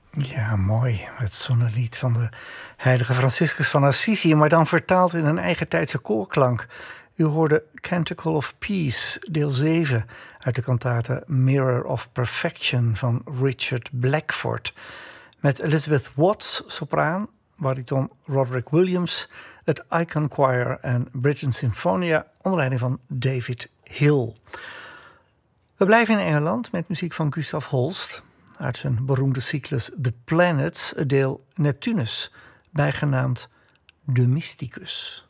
Ja, mooi. Het zonnelied van de heilige Franciscus van Assisi, maar dan vertaald in een eigentijdse koorklank. U hoorde Canticle of Peace, deel 7, uit de kantate Mirror of Perfection van Richard Blackford. Met Elizabeth Watts, sopraan, bariton Roderick Williams, het Icon Choir en Britten Sinfonia onder leiding van David Hill. We blijven in Engeland met muziek van Gustav Holst uit zijn beroemde cyclus The Planets, het deel Neptunus, bijgenaamd De Mysticus.